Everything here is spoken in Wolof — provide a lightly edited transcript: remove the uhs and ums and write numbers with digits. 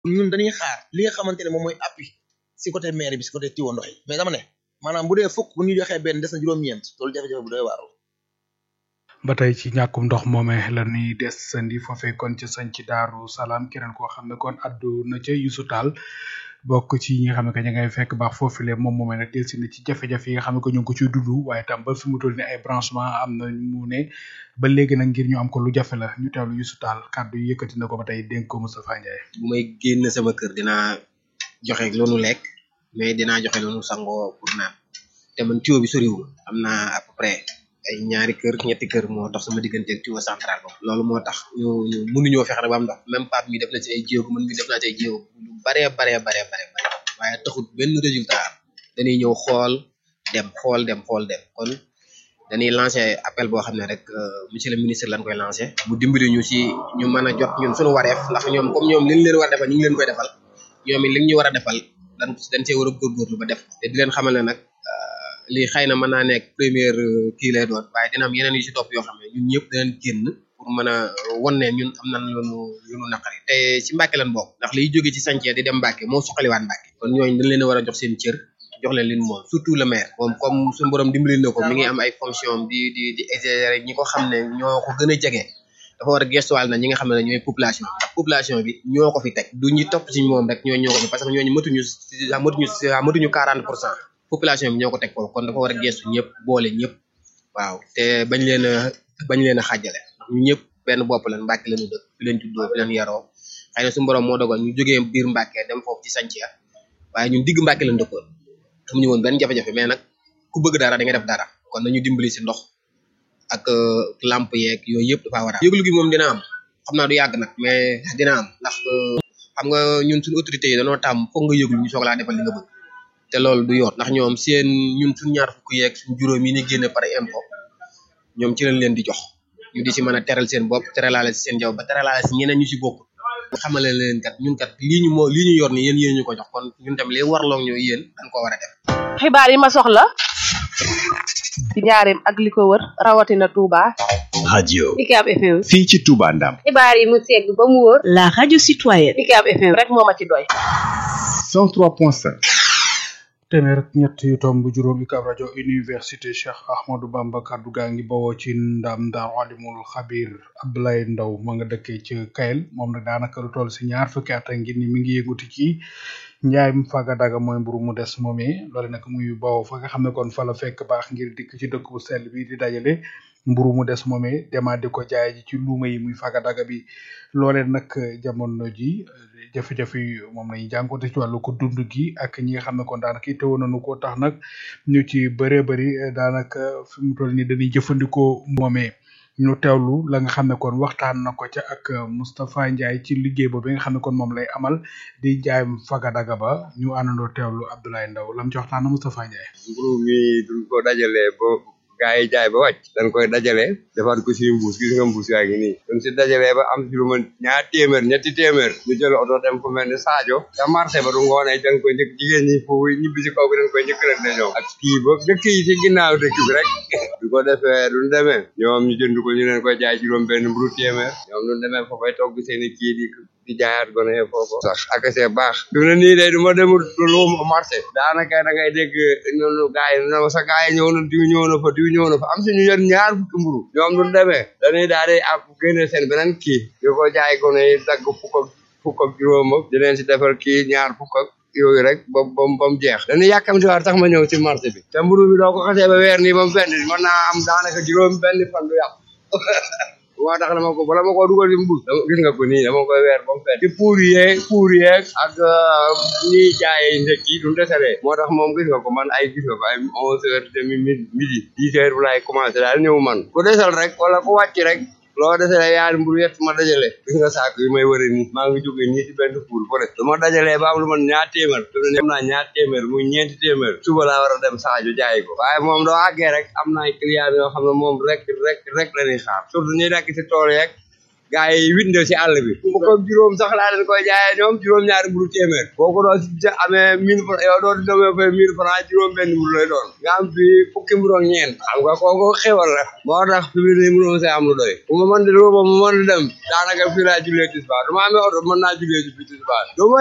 ñun dañuy xaar li nga xamante ne moom mooy appui si côté maire bi si côté tiwo ndox yi mais dama ne maanaam bu dee fukk bu ñu joxee benn des na juróom-ñeent loolu jafe-jafe bu doy waar ba tey ci ñàkkum ndox moome la ñuy desandi foofee kon ci sañ ci Daaru Salaam keneen koo xam ne kon addu na ca Youssou Tall bokk ci ñi nga xam ne que ña ngay fekk baax foofule moom moomee nag delsi na ci jafe-jafe yi nga xam ne que ñu ngi ko ciy dund waaye tam ba fi mu toll ni ay branchement am na mu ne ba léegi nag ngir ñu am ko lu jafe la ñu teewlu Youssou Tall kàddu yi yëkkati na ko ba tey dénk ko Moustapha Ndiaye. bu may génn sama kër dinaa joxe lu nu lekk mais dinaa joxe lu nu sangoo pour naan te man tuyau bi soriwul am naa à peu près ay ñaari kër ñetti kër moo tax sama diggante ak tuyau central boobu loolu moo tax ñu mënuñoo fexe rek ba am ndox même Pape mi def na ci ay jéego man mi def naa ci ay jéego lu bare waaye taxut benn résultat dañuy ñëw xool dem kon dañuy lancer appel boo xam ne rek monsieur le ministre lañ koy lancer mu dimbali ñu ci ñu mën a jot ñun suñu wareef ndax ñoom comme ñoom li ñu leen war a defal ñu ngi leen koy defal ñoom it li ñu war a defal dañ see war a góorgóorlu ba def te di leen xamal ne nag lii xëy na mën naa nekk première kii lay doon waaye dina am yeneen yu ci topp yoo xam ne ñun ñëpp dinañ génn pour mën a wan ne ñun am nañ lu nu naqari te ci Mbàkke lan bokk ndax liy jóge ci Santhié di dem Mbàkke moo suqaliwaat Mbàkke kon ñooñu dañ leen a war a jox seen cër jox leen lin moom surtout le maire moom comme suñu borom dimbali na ko mi ngi am ay fonction di exercer ñi ko xam ne ñoo ko gën a jege dafa war a gestuwaal na ñi nga xam ne ñooy population ndax population bi ñoo ko fi teg du ñu topp ci moom rek ñoo ko fi parce que ñooñu matuñu 40% population bi ñoo ko teg foofu kon dafa war a gestu ñëpp boole ñëpp waaw te bañ leen a xàjjale ndax ñu ñëpp benn bopp lañ Mbàkke lañu dëkk fi leen juddoo fi leen yaroo xëy na suñu borom moo dogal ñu jógee biir Mbàkke dem foofu ci Santhié waaye ñun digg Mbàkke lañ dëkkoon amuñu woon benn jafe-jafe mais nag ku bëgg dara da nga def dara kon nañu dimbali si ndox ak lampe yeeg yooyu yëpp dafa war a yëglu gi moom dina am xam naa du yàgg nag mais dina am ndax xam nga ñun suñu autorité yi dañoo tàmm foog nga yëglu ñu soog laa defal li nga bëgg te loolu du yoon ndax ñoom ñun suñ ñaar fukk yeeg suñ juróom yi ni génne par impôt ñoom ci lañ leen di jox ñu di ci mën a teral seen bopp teralaale si seen jaw ba teralaale si ñeneen ñu si bokk xamale leen kat ñun kat lii ñu yor ni yéen ñu ko jox kon ñun tam li warloog ñu yéen dañ ko war a def. xibaar yi ma soxla ci njaareem ak li ko wër rawatina Touba. radio UCAB FM fii ci Touba Ndam. xibaar yi mu segg ba mu wóor. la radio citoyenne. UCAB FM rek moo ma ci doy. 103.5. téeméer ak ñett yu tomb juróom UCAB rajo université Cheikh Ahmadou Bamba kaddu gaa ngi bawoo ci ndam Daaru Alimul Xabir Abdoulaye Ndaw ma nga dëkkee ci Kayel moom nag daanaka lu toll si ñaar fukki at ngi ni mi ngi yënguti ci njaay mu faga daga mooy mburu mu des moomee loole nag muy bawoo fa nga xam ne kon fa la fekk baax ngir dikk ci dëkk bu sell bi di dajale mburu mu des moomee demaat di ko jaay ji ci luuma yi muy faga daga bi loole nag jamono ji jafe-jafe yi moom lañuy jànkoonte ci wàllu ko dund gi ak ñi nga xam ne kon daanaka teewoon nañu ko tax nag ñu ci bëree bëri daanaka fi mu toll nii dañuy jëfandikoo moomee ñu teewlu la nga xam ne kon waxtaan na ko ca ak Moustapha Ndiaye ci liggéey boobu nga xam ne kon moom lay amal di jaay fagadaga ba ñu àndandoo teewlu Abdoulaye Ndaw lam ci waxtaan na Moustapha Ndiaye. mburu mi duñ ko dajalee ba gaa yi jaay ba wàcc dañ koy dajale defaat ko si mbuus gis nga mbuus yaa ngi nii dañ si dajalee ba am si lu ma ñaar téeméer ñetti téeméer ñu jël oto dem fu mel ni Sadio te marché ba du ngoonee dañ koy njëkk jigéen ñi foofu ñibbi si kaw bi dañ koy njëkkalante ñoom ak kii ba dëkk yi si ginnaaw dëkk bi rek du ko defee duñ demee ñoom ñu jënd ko ñu leen koy jaay juróom benn mburu téeméer ñoom duñ demee foofay togg seen i kii di jaayaat gone ye foofu sax ak see baax du ne nii de du ma demul lu marché daanaka da ngay dégg noonu gaay yi na sa gaay yi ñëw na diw ñëw na fa am si ñu yor ñaar fukki mburu ñoom duñ demee dañuy daal di ab génne seen beneen kii di ko jaay gone yi dagg fukk ak juróom ak di leen si defal kii ñaar fukk ak yooyu rek ba mu jeex dañuy yàkkam si waar tax ma ñëw si marché bi te mburu bi doo ko xasee ba weer nii ba mu fenn mën naa am daanaka juróom benn fan du yàqu moo tax bala ma ko dugal ci mbuus gis nga ko nii dama koy weer ba mu fenn ci puur yeeg ak ñiy jaayee ndëkk yi duñ desalee moo tax moom gis nga ko man ay 11h30 midi 10h bu laay commencé daal ñëw man ku desal rek wala ku wàcc rek loo desalee yaari mburu yett ma dajale gis nga saako yi may wëre nii maa ngi jógee nii ci benn puur fo lu ma dajalee ba am lu man ñaar téeméer te am naa ñaar téeméer muy ñeenti téeméer suba laa war a dem Sadio jaay ko waaye moom doo àggee rek am na ay client yoo xam ne moom rek la ñuy xaar surtout ñuy nekk ci tool yeeg gars yi winde si àll bi bu ko juróom sax laa leen koy jaayee ñoom juróom-ñaari mburu téeméer boo ko doon amee 1000 francs yow doo demee fay 1000 francs juróom benn mburu lay doon nga am fii fukki mburu ak ñeent xam nga kooku xewal la moo tax fi mu ne mënoo see am lu doy bu ma mën di dem daanaka fii laa jullee tisbaar du ma amee oto mën naa jullee ji fii tisbaar